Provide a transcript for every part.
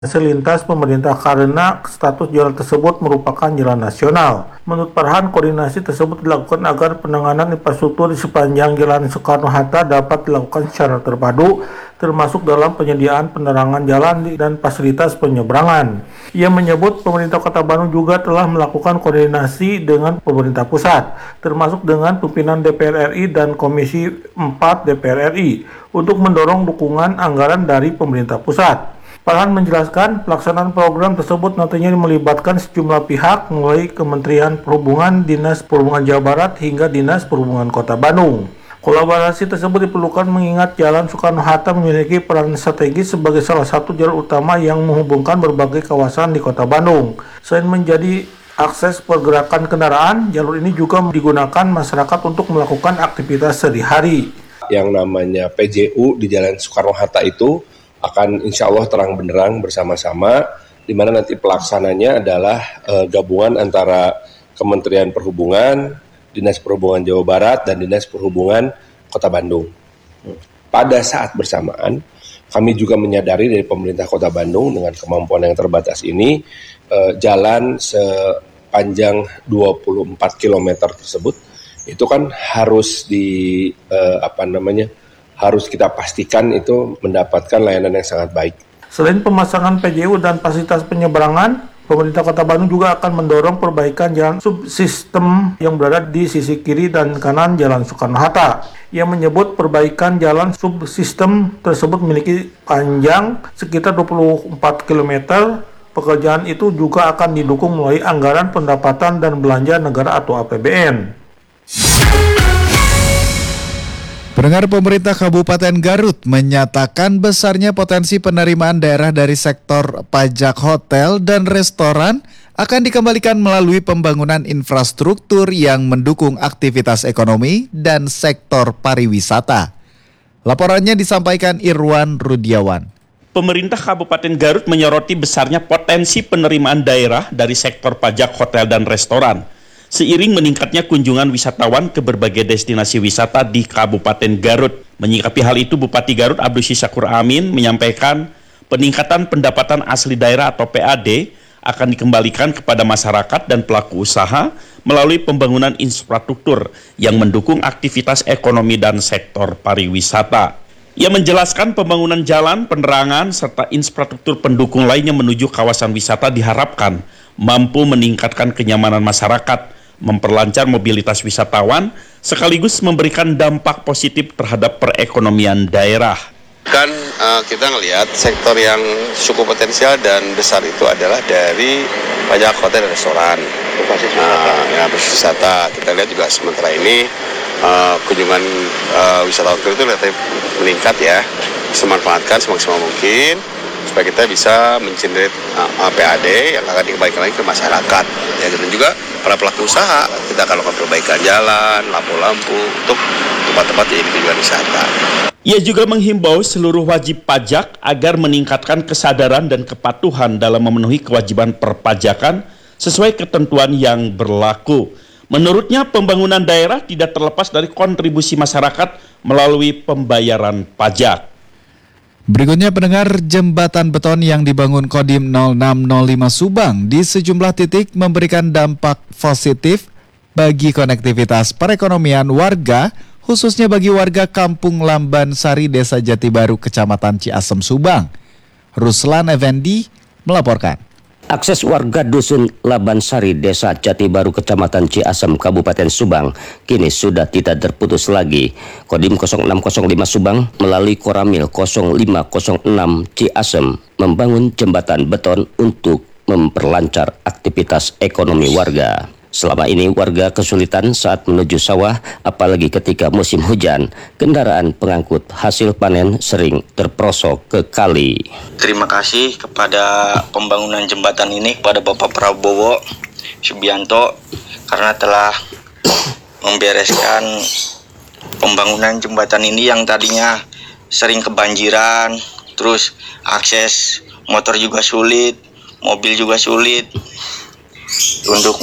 selintas pemerintah karena status jalan tersebut merupakan jalan nasional. Menurut Farhan, koordinasi tersebut dilakukan agar penanganan infrastruktur di sepanjang Jalan Soekarno-Hatta dapat dilakukan secara terpadu, termasuk dalam penyediaan penerangan jalan dan fasilitas penyeberangan. Ia menyebut pemerintah Kota Bandung juga telah melakukan koordinasi dengan pemerintah pusat, termasuk dengan pimpinan DPR RI dan Komisi 4 DPR RI, untuk mendorong dukungan anggaran dari pemerintah pusat. Farhan menjelaskan pelaksanaan program tersebut nantinya melibatkan sejumlah pihak mulai Kementerian Perhubungan, Dinas Perhubungan Jawa Barat hingga Dinas Perhubungan Kota Bandung. Kolaborasi tersebut diperlukan mengingat Jalan Soekarno-Hatta memiliki peran strategis sebagai salah satu jalur utama yang menghubungkan berbagai kawasan di Kota Bandung. Selain menjadi akses pergerakan kendaraan, jalur ini juga digunakan masyarakat untuk melakukan aktivitas sehari-hari. Yang namanya PJU di Jalan Soekarno-Hatta itu akan insya Allah terang benderang bersama-sama, di mana nanti pelaksananya adalah gabungan antara Kementerian Perhubungan, Dinas Perhubungan Jawa Barat, dan Dinas Perhubungan Kota Bandung. Pada saat bersamaan, kami juga menyadari dari pemerintah Kota Bandung dengan kemampuan yang terbatas ini, jalan sepanjang 24 km tersebut, itu kan harus harus kita pastikan itu mendapatkan layanan yang sangat baik. Selain pemasangan PJU dan fasilitas penyeberangan, pemerintah Kota Bandung juga akan mendorong perbaikan jalan subsistem yang berada di sisi kiri dan kanan Jalan Soekarno-Hatta. Ia menyebut perbaikan jalan subsistem tersebut memiliki panjang sekitar 24 km. Pekerjaan itu juga akan didukung melalui anggaran pendapatan dan belanja negara atau APBN. Pendengar, pemerintah Kabupaten Garut menyatakan besarnya potensi penerimaan daerah dari sektor pajak hotel dan restoran akan dikembalikan melalui pembangunan infrastruktur yang mendukung aktivitas ekonomi dan sektor pariwisata. Laporannya disampaikan Irwan Rudiawan. Pemerintah Kabupaten Garut menyoroti besarnya potensi penerimaan daerah dari sektor pajak hotel dan restoran, seiring meningkatnya kunjungan wisatawan ke berbagai destinasi wisata di Kabupaten Garut. Menyikapi hal itu, Bupati Garut Abdus Syakur Amin menyampaikan peningkatan pendapatan asli daerah atau PAD akan dikembalikan kepada masyarakat dan pelaku usaha melalui pembangunan infrastruktur yang mendukung aktivitas ekonomi dan sektor pariwisata. Ia menjelaskan pembangunan jalan, penerangan, serta infrastruktur pendukung lainnya menuju kawasan wisata diharapkan mampu meningkatkan kenyamanan masyarakat, memperlancar mobilitas wisatawan, sekaligus memberikan dampak positif terhadap perekonomian daerah. Kan kita ngelihat sektor yang cukup potensial dan besar itu adalah dari pajak hotel dan restoran, wisata. Kita lihat juga sementara ini kunjungan wisatawan itu relatif meningkat ya, bisa manfaatkan semaksimal mungkin supaya kita bisa mengenerate PAD yang akan dikembalikan lagi ke masyarakat. Ya, dan juga para pelaku usaha, kita akan lakukan perbaikan jalan, lampu-lampu untuk tempat-tempat yang tujuan wisata. Ia juga menghimbau seluruh wajib pajak agar meningkatkan kesadaran dan kepatuhan dalam memenuhi kewajiban perpajakan sesuai ketentuan yang berlaku. Menurutnya, pembangunan daerah tidak terlepas dari kontribusi masyarakat melalui pembayaran pajak. Berikutnya, pendengar, jembatan beton yang dibangun Kodim 0605 Subang di sejumlah titik memberikan dampak positif bagi konektivitas perekonomian warga, khususnya bagi warga Kampung Lamban Sari, Desa Jatibaru, Kecamatan Ciasem, Subang. Ruslan Effendi melaporkan. Akses warga Dusun Labansari, Desa Jatibaru, Kecamatan Ciasem, Kabupaten Subang, kini sudah tidak terputus lagi. Kodim 0605 Subang melalui Koramil 0506 Ciasem membangun jembatan beton untuk memperlancar aktivitas ekonomi warga. Selama ini warga kesulitan saat menuju sawah, apalagi ketika musim hujan. Kendaraan pengangkut hasil panen sering terperosok ke kali. Terima kasih kepada pembangunan jembatan ini, kepada Bapak Prabowo Subianto, karena telah membereskan pembangunan jembatan ini yang tadinya sering kebanjiran, terus akses motor juga sulit, mobil juga sulit. Untuk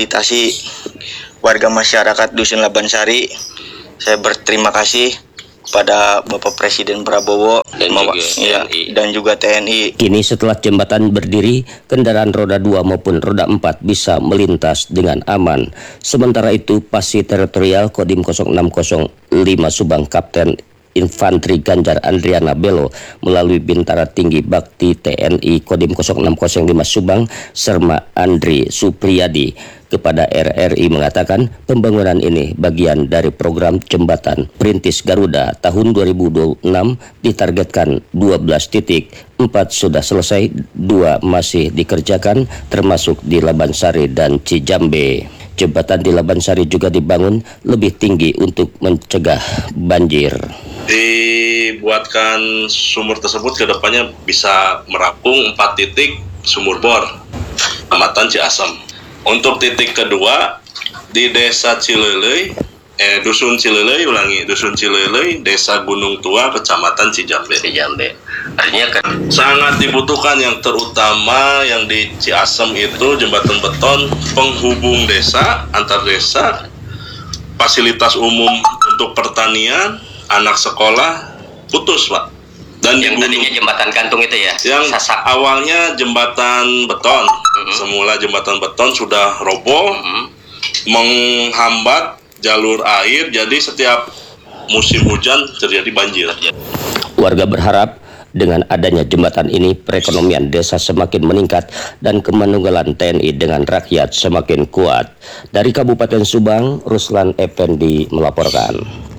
memfasilitasi warga masyarakat Dusun Labansari, saya berterima kasih kepada Bapak Presiden Prabowo dan juga TNI. Kini setelah jembatan berdiri, kendaraan roda 2 maupun roda 4 bisa melintas dengan aman. Sementara itu, Pasi Teritorial Kodim 0605 Subang Kapten Infantri Ganjar Andriana Belo melalui Bintara Tinggi Bakti TNI Kodim 0605 Subang Serma Andri Supriyadi kepada RRI mengatakan pembangunan ini bagian dari program jembatan Perintis Garuda tahun 2026 ditargetkan 12 titik, 4 sudah selesai, 2 masih dikerjakan termasuk di Labansari dan Cijambe. Jembatan di Labansari juga dibangun lebih tinggi untuk mencegah banjir. Dibuatkan sumur tersebut ke depannya bisa merampung 4 titik sumur bor Kecamatan Ciasem. Untuk titik kedua di Desa Cileleuy, Dusun Cileleuy, Desa Gunung Tua, Kecamatan Cijambe. Artinya kan sangat dibutuhkan, yang terutama yang di Ciasem itu jembatan beton penghubung desa, antar desa, fasilitas umum untuk pertanian, anak sekolah putus, Pak. Dan yang tadinya jembatan gantung itu ya? Yang awalnya jembatan beton, semula jembatan beton sudah roboh, menghambat jalur air, jadi setiap musim hujan terjadi banjir. Warga berharap dengan adanya jembatan ini perekonomian desa semakin meningkat dan kemanunggalan TNI dengan rakyat semakin kuat. Dari Kabupaten Subang, Ruslan Effendi melaporkan.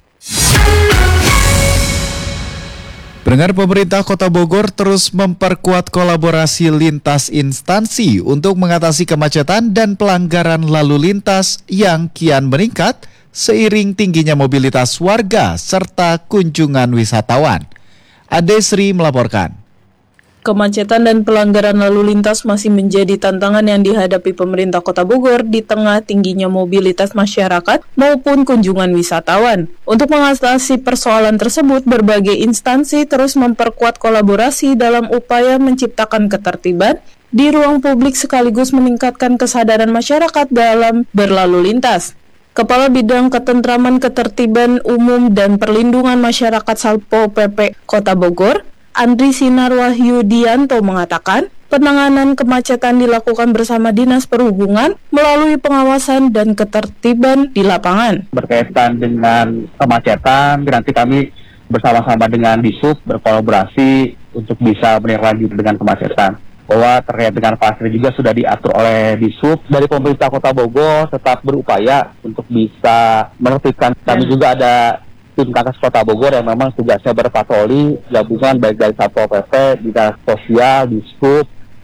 Pendengar, pemerintah Kota Bogor terus memperkuat kolaborasi lintas instansi untuk mengatasi kemacetan dan pelanggaran lalu lintas yang kian meningkat seiring tingginya mobilitas warga serta kunjungan wisatawan. Ade Sri melaporkan. Kemacetan dan pelanggaran lalu lintas masih menjadi tantangan yang dihadapi pemerintah Kota Bogor di tengah tingginya mobilitas masyarakat maupun kunjungan wisatawan. Untuk mengatasi persoalan tersebut, berbagai instansi terus memperkuat kolaborasi dalam upaya menciptakan ketertiban di ruang publik sekaligus meningkatkan kesadaran masyarakat dalam berlalu lintas. Kepala Bidang Ketentraman Ketertiban Umum dan Perlindungan Masyarakat Satpol PP Kota Bogor, Andri Sinar Wahyudianto mengatakan, penanganan kemacetan dilakukan bersama Dinas Perhubungan melalui pengawasan dan ketertiban di lapangan. Berkaitan dengan kemacetan, nanti kami bersama-sama dengan Disub berkolaborasi untuk bisa menindaklanjuti dengan kemacetan. Bahwa terkait dengan pasir juga sudah diatur oleh Disub. Dari pemerintah Kota Bogor tetap berupaya untuk bisa menertibkan. Kami juga ada tim Kakak Kota Bogor yang memang tugasnya berpatroli gabungan baik dari Satpol PP, Dinas Sosial, Disub,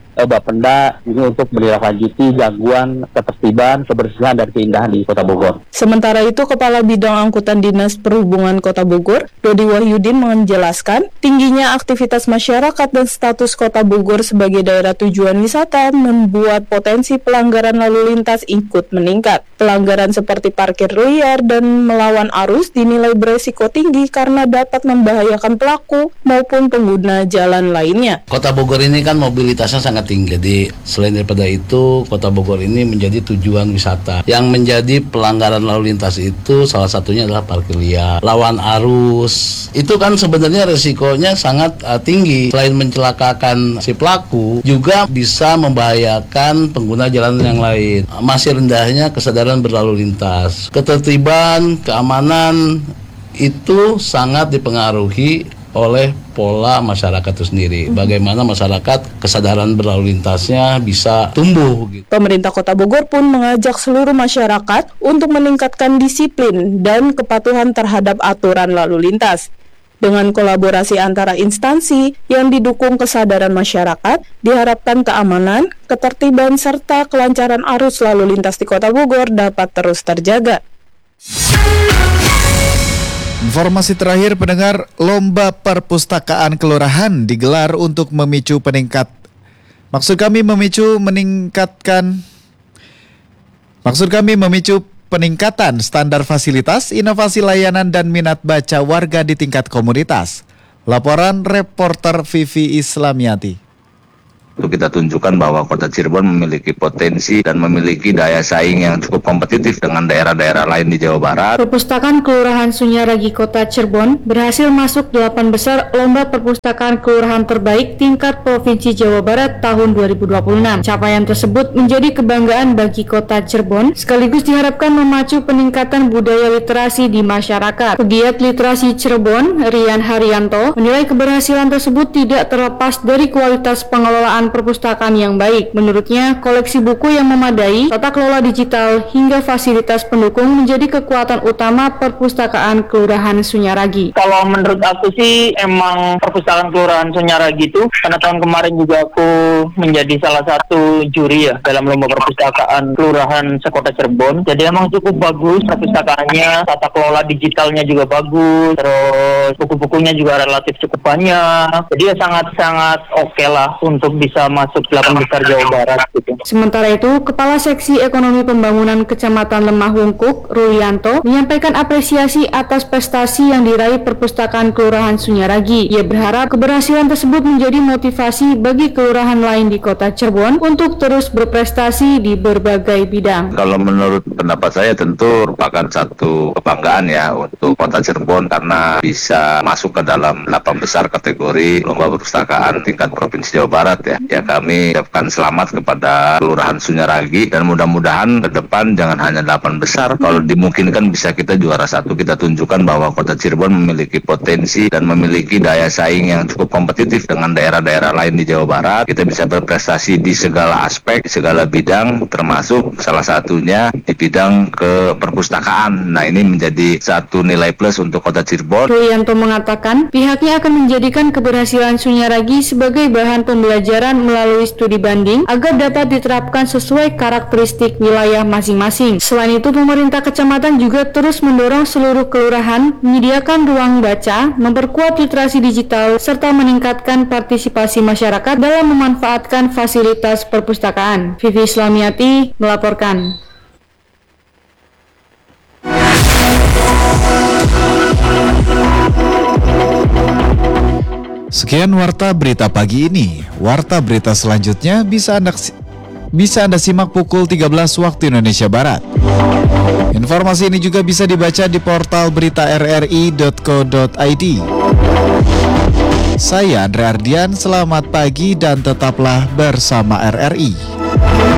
Bapenda ini untuk menindaklanjuti gangguan ketertiban, kebersihan dan keindahan di Kota Bogor. Sementara itu, Kepala Bidang Angkutan Dinas Perhubungan Kota Bogor, Dodi Wahyudin menjelaskan, tingginya aktivitas masyarakat dan status Kota Bogor sebagai daerah tujuan wisata membuat potensi pelanggaran lalu lintas ikut meningkat. Pelanggaran seperti parkir liar dan melawan arus dinilai beresiko tinggi karena dapat membahayakan pelaku maupun pengguna jalan lainnya. Kota Bogor ini kan mobilitasnya sangat tinggi. Jadi selain daripada itu, Kota Bogor ini menjadi tujuan wisata. Yang menjadi pelanggaran lalu lintas itu salah satunya adalah parkir liar, lawan arus. Itu kan sebenarnya resikonya sangat tinggi. Selain mencelakakan si pelaku, juga bisa membahayakan pengguna jalan yang lain. Masih rendahnya kesadaran berlalu lintas. Ketertiban, keamanan itu sangat dipengaruhi oleh pola masyarakat itu sendiri. Bagaimana masyarakat kesadaran berlalu lintasnya bisa tumbuh. Pemerintah Kota Bogor pun mengajak seluruh masyarakat untuk meningkatkan disiplin dan kepatuhan terhadap aturan lalu lintas. Dengan kolaborasi antara instansi yang didukung kesadaran masyarakat, diharapkan keamanan, ketertiban, serta kelancaran arus lalu lintas di Kota Bogor dapat terus terjaga. Informasi terakhir, pendengar, lomba perpustakaan kelurahan digelar untuk memicu peningkatan standar fasilitas, inovasi layanan dan minat baca warga di tingkat komunitas. Laporan reporter Vivi Islamiati. kita tunjukkan bahwa Kota Cirebon memiliki potensi dan memiliki daya saing yang cukup kompetitif dengan daerah-daerah lain di Jawa Barat. Perpustakaan Kelurahan Sunyaragi Kota Cirebon berhasil masuk 8 besar Lomba Perpustakaan Kelurahan Terbaik tingkat Provinsi Jawa Barat tahun 2026. Capaian tersebut menjadi kebanggaan bagi Kota Cirebon, sekaligus diharapkan memacu peningkatan budaya literasi di masyarakat. Pegiat literasi Cirebon, Rian Haryanto, menilai keberhasilan tersebut tidak terlepas dari kualitas pengelolaan perpustakaan yang baik. Menurutnya, koleksi buku yang memadai, tata kelola digital, hingga fasilitas pendukung menjadi kekuatan utama perpustakaan Kelurahan Sunyaragi. Kalau menurut aku sih emang perpustakaan Kelurahan Sunyaragi itu, karena tahun kemarin juga aku menjadi salah satu juri ya dalam lomba perpustakaan Kelurahan sekota Cirebon. Jadi emang cukup bagus perpustakaannya, tata kelola digitalnya juga bagus, terus buku-bukunya juga relatif cukup banyak. Jadi ya sangat-sangat oke lah untuk bisa masuk 8 besar Jawa Barat gitu. Sementara itu, Kepala Seksi Ekonomi Pembangunan Kecamatan Lemah Hungkuk, Rulianto, menyampaikan apresiasi atas prestasi yang diraih perpustakaan Kelurahan Sunyaragi. Ia berharap keberhasilan tersebut menjadi motivasi bagi kelurahan lain di Kota Cirebon untuk terus berprestasi di berbagai bidang. Kalau menurut pendapat saya tentu merupakan satu kebanggaan ya untuk Kota Cirebon karena bisa masuk ke dalam 8 besar kategori lomba perpustakaan tingkat Provinsi Jawa Barat ya. Ya kami ucapkan selamat kepada Kelurahan Sunyaragi dan mudah-mudahan ke depan jangan hanya 8 besar. Kalau dimungkinkan bisa kita juara 1, kita tunjukkan bahwa Kota Cirebon memiliki potensi dan memiliki daya saing yang cukup kompetitif dengan daerah-daerah lain di Jawa Barat. Kita bisa berprestasi di segala aspek, di segala bidang, termasuk salah satunya di bidang ke perpustakaan. Nah, ini menjadi satu nilai plus untuk Kota Cirebon. Rulianto mengatakan pihaknya akan menjadikan keberhasilan Sunyaragi sebagai bahan pembelajaran melalui studi banding agar dapat diterapkan sesuai karakteristik wilayah masing-masing. Selain itu, pemerintah kecamatan juga terus mendorong seluruh kelurahan menyediakan ruang baca, memperkuat literasi digital, serta meningkatkan partisipasi masyarakat dalam memanfaatkan fasilitas perpustakaan. Vivi Islamiati melaporkan. Sekian Warta Berita pagi ini. Warta Berita selanjutnya bisa Anda simak pukul 13 waktu Indonesia Barat. Informasi ini juga bisa dibaca di portal berita rri.co.id. Saya Andre Ardian, selamat pagi dan tetaplah bersama RRI.